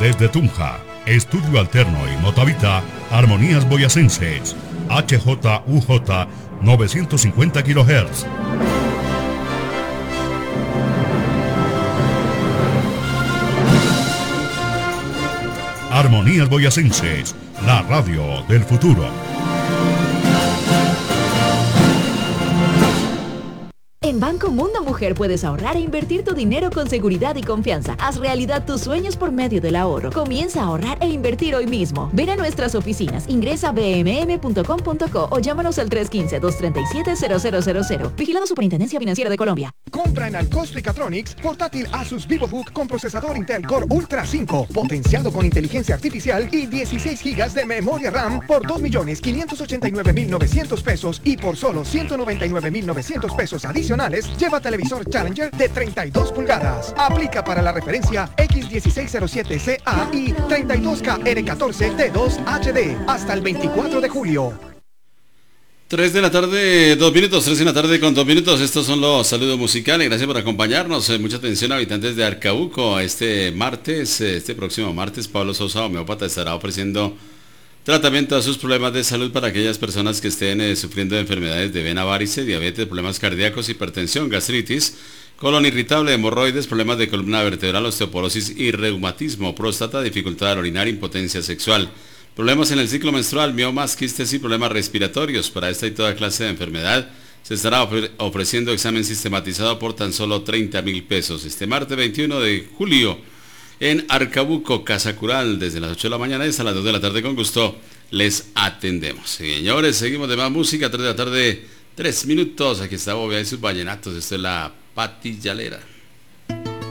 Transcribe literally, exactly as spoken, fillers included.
Desde Tunja, Estudio Alterno y Motavita, Armonías Boyacenses, H J U J novecientos cincuenta kilohertz. Armonías Boyacenses, la radio del futuro. En Banco Mundo Mujer puedes ahorrar e invertir tu dinero con seguridad y confianza. Haz realidad tus sueños por medio del ahorro. Comienza a ahorrar e invertir hoy mismo. Ven a nuestras oficinas, ingresa a b m m punto com punto co o llámanos al tres uno cinco, dos tres siete, cero cero cero cero. Vigilado Superintendencia Financiera de Colombia. Compra en Alcos Mechatronics portátil Asus VivoBook con procesador Intel Core Ultra cinco, potenciado con inteligencia artificial y dieciséis gigas de memoria RAM por dos millones quinientos ochenta y nueve mil novecientos pesos y por solo ciento noventa y nueve mil novecientos pesos adicionales. Lleva televisor Challenger de treinta y dos pulgadas. Aplica para la referencia X dieciséis cero siete C A y treinta y dos K R catorce T dos H D hasta el veinticuatro de julio. tres de la tarde, dos minutos, tres de la tarde con dos minutos. Estos son los saludos musicales. Gracias por acompañarnos. Eh, mucha atención, habitantes de Arcabuco. Este martes, eh, este próximo martes, Pablo Sosa, homeópata, estará ofreciendo tratamiento a sus problemas de salud para aquellas personas que estén eh, sufriendo de enfermedades de vena varice, diabetes, problemas cardíacos, hipertensión, gastritis, colon irritable, hemorroides, problemas de columna vertebral, osteoporosis y reumatismo, próstata, dificultad al orinar, impotencia sexual, problemas en el ciclo menstrual, miomas, quistes y problemas respiratorios. Para esta y toda clase de enfermedad se estará ofre- ofreciendo examen sistematizado por tan solo treinta mil pesos. Este martes veintiuno de julio en Arcabuco, Casa Cural, desde las ocho de la mañana y hasta las dos de la tarde. Con gusto les atendemos. Señores, seguimos de más música, tres de la tarde, tres minutos. Aquí está Bobia y sus vallenatos. Esto es la Patillalera.